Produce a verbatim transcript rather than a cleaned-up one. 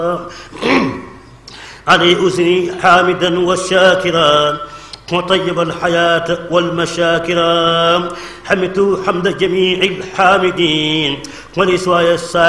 علي أزني حامدا والشاكرا وطيب الحياة والمشاكرا. حمدت حمد جميع الحامدين ولسواي السائل